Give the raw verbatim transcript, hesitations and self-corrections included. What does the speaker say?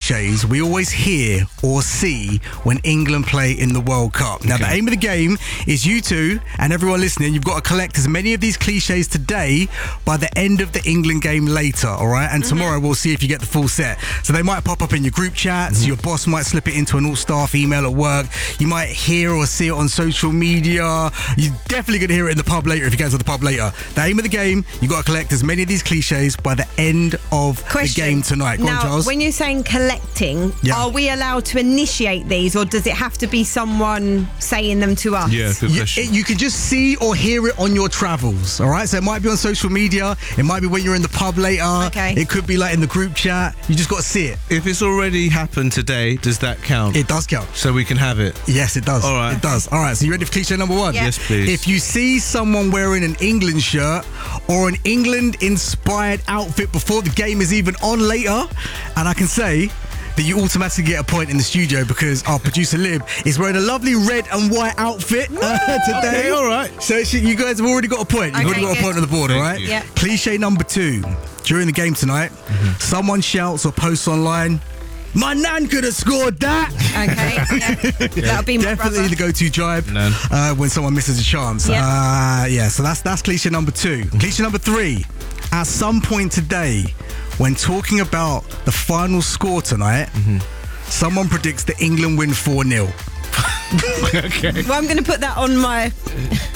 cliches we always hear or see when England play in the World Cup. Now, okay. the aim of the game is you two and everyone listening, you've got to collect as many of these cliches today by the end of the England game later, all right? And mm-hmm. tomorrow we'll see if you get the full set. So they might pop up in your group chats, mm-hmm. your boss might slip it into an all-staff email at work, you might hear or see it on social media, you're definitely going to hear it in the pub later if you go to the pub later. The aim of the game, you've got to collect as many of these cliches by the end of Question. the game tonight. Go now, on, Charles. When you're saying collecting, yeah. are we allowed to initiate these, or does it have to be someone saying them to us? Yeah, good question. You, you can just see or hear it on your travels, all right? So it might be on social media, it might be when you're in the pub later, okay. it could be like in the group chat, you just got to see it. If it's already happened today, does that count? It does count. So we can have it? Yes, it does. All right. It does. All right, so you ready for cliche number one? Yeah. Yes, please. If you see someone wearing an England shirt or an England-inspired outfit before the game is even on later, and I can say that you automatically get a point in the studio because our producer Lib is wearing a lovely red and white outfit uh, today. Okay, all right. So she, you guys have already got a point. You've okay, already got good. a point on the board, Thank all right? you. Yeah. Cliche number two. During the game tonight, mm-hmm. someone shouts or posts online, "My nan could have scored that." Okay, yeah. That'll be my Definitely brother. the go-to jibe uh, when someone misses a chance. Yeah. Uh, yeah, so that's that's cliche number two. Cliche number three. At some point today, when talking about the final score tonight, mm-hmm. someone predicts that England win four nil. Okay. Well, I'm going to put that on my